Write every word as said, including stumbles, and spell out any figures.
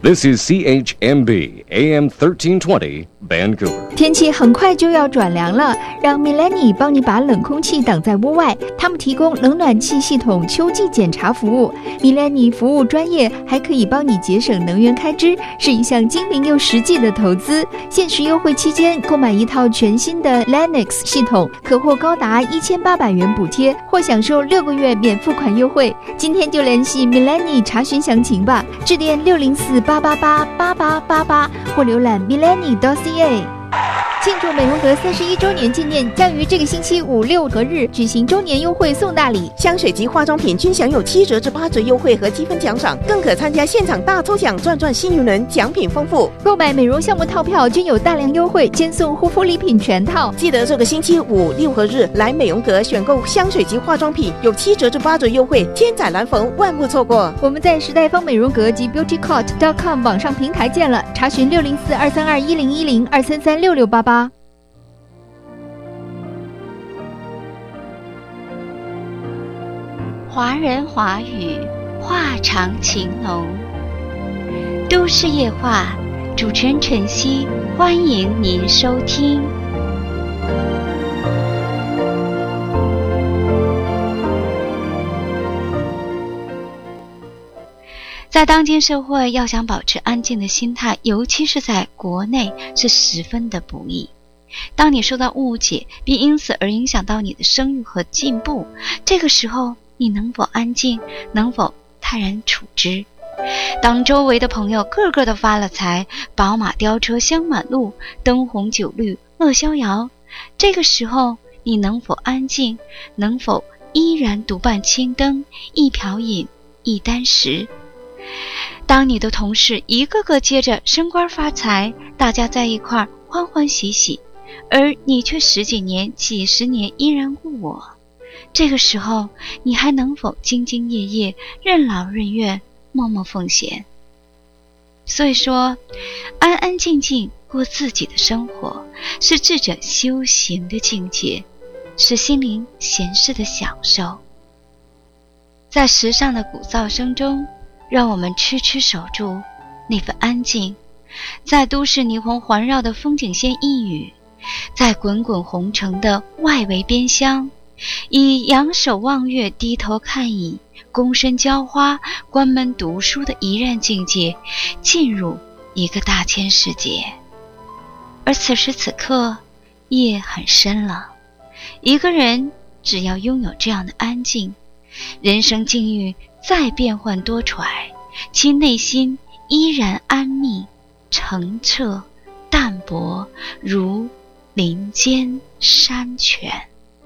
This is C H M B A M thirteen twenty Vancouver。 天气很快就要转凉了，让 Millennium 帮你把冷空气挡在屋外。他们提供冷暖气系统秋季检查服务。Millennium 服务专业，还可以帮你节省能源开支，是一项精明又实际的投资。限时优惠期间，购买一套全新的 Lennox 系统，可获高达一千八百元补贴，或享受六个月免付款优惠。今天就联系 Millennium 查询详情吧，致电六零四八八八八八八八或浏览 millennium 点 c a。庆祝美容阁三十一周年纪念，将于这个星期五六何日举行周年优惠送大礼， 香水及化妆品均享有七折至八折优惠和积分奖赏，更可参加现场大抽奖，赚赚幸运轮，奖品丰富。 购买美容项目套票均有大量优惠，兼送护肤礼品全套。 记得这个星期五六何日来美容阁选购香水及化妆品，有七折至八折优惠，千载难逢，万不错过。 我们在时代芳美容阁及 beauty cot 点 com 网上平台见了，查询六零四二三二一零一零二三三六六八八。 华人华语，话长情浓。都市夜话，主持人晨曦，欢迎您收听。在当今社会，要想保持安静的心态，尤其是在国内，是十分的不易。当你受到误解，并因此而影响到你的声誉和进步，这个时候你能否安静，能否泰然处之？当周围的朋友个个都发了财，宝马雕车香满路，灯红酒绿乐逍遥，这个时候你能否安静，能否依然独伴青灯，一瓢饮一箪食？当你的同事一个个接着升官发财，大家在一块儿欢欢喜喜，而你却十几年几十年依然故我，这个时候你还能否兢兢业业，任劳任怨，默默奉献？所以说，安安静静过自己的生活，是智者修行的境界，是心灵闲适的享受。在时尚的鼓噪声中，让我们痴痴守住那份安静。在都市霓虹环绕的风景线一隅，在滚滚红尘的外围边厢，以仰首望月，低头看蚁，躬身浇花，关门读书的怡然境界，进入一个大千世界。而此时此刻，夜很深了，一个人只要拥有这样的安静，人生境遇再变幻多舛，其内心依然安谧澄澈淡泊，如林间山泉。